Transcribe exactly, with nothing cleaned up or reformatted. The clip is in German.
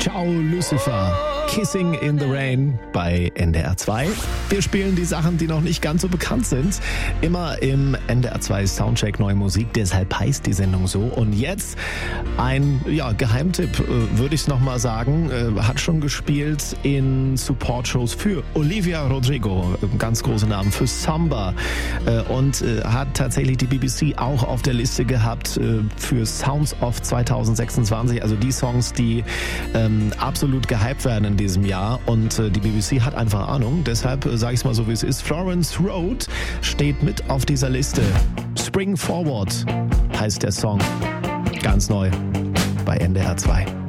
Ciao Lucifer, Kissing in the Rain bei N D R zwei. Wir spielen die Sachen, die noch nicht ganz so bekannt sind, immer im N D R zwei Soundcheck Neue Musik, deshalb heißt die Sendung so. Und jetzt ein ja, Geheimtipp, äh, würde ich es nochmal sagen, äh, hat schon gespielt in Support-Shows für Olivia Rodrigo, äh, ganz große Namen, für Samba äh, und äh, hat tatsächlich die B B C auch auf der Liste gehabt äh, für Sounds of zwanzig sechsundzwanzig, also die Songs, die ähm, absolut gehypt werden in diesem Jahr, und äh, die B B C hat einfach Ahnung, deshalb äh, sage ich es mal so, wie es ist. Florence Road steht mit auf dieser Liste. Spring Forward heißt der Song, ganz neu bei N D R zwei.